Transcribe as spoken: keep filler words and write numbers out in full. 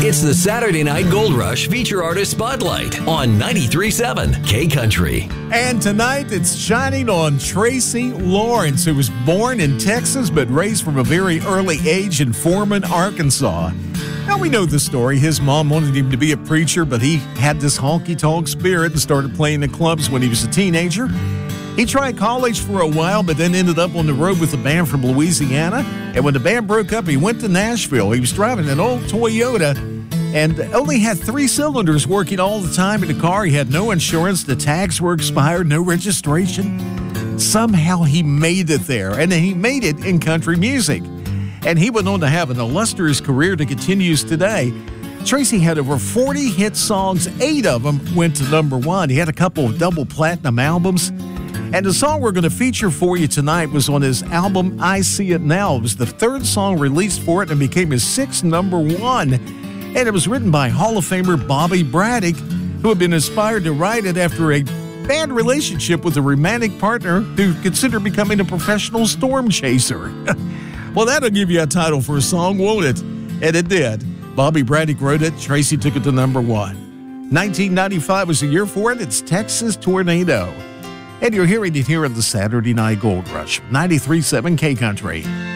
It's the Saturday Night Gold Rush Feature Artist Spotlight on ninety-three point seven K Country. And tonight it's shining on Tracy Lawrence, who was born in Texas but raised from a very early age in Foreman, Arkansas. Now, we know the story. His mom wanted him to be a preacher, but he had this honky-tonk spirit and started playing in clubs when he was a teenager. He tried college for a while, but then ended up on the road with a band from Louisiana. And when the band broke up, he went to Nashville. He was driving an old Toyota and only had three cylinders working all the time in the car. He had no insurance. The tags were expired, no registration. Somehow he made it there, and he made it in country music. And he went on to have an illustrious career that continues today. Tracy had over forty hit songs. Eight of them went to number one. He had a couple of double platinum albums. And the song we're going to feature for you tonight was on his album, I See It Now. It was the third song released for it and became his sixth number one. And it was written by Hall of Famer Bobby Braddock, who had been inspired to write it after a bad relationship with a romantic partner who considered becoming a professional storm chaser. Well, that'll give you a title for a song, won't it? And it did. Bobby Braddock wrote it. Tracy took it to number one. nineteen ninety-five was the year for it. It's Texas Tornado. And you're hearing it here on the Saturday Night Gold Rush, ninety-three point seven K Country.